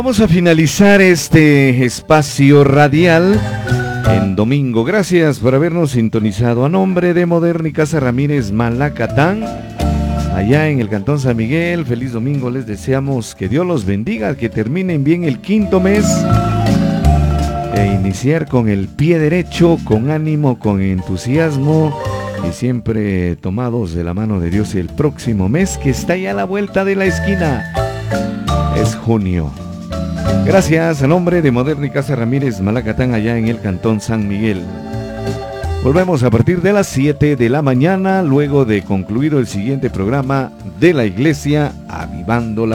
Vamos a finalizar este espacio radial en domingo. Gracias por habernos sintonizado. A nombre de Modernicasa Ramírez Malacatán, allá en el Cantón San Miguel, feliz domingo les deseamos, que Dios los bendiga, que terminen bien el quinto mes e iniciar con el pie derecho, con ánimo, con entusiasmo y siempre tomados de la mano de Dios. El próximo mes, que está ya a la vuelta de la esquina, es junio. Gracias, a nombre de Modernicasa Ramírez Malacatán, allá en el Cantón San Miguel. Volvemos a partir de las 7 de la mañana, luego de concluido el siguiente programa de la Iglesia Avivando la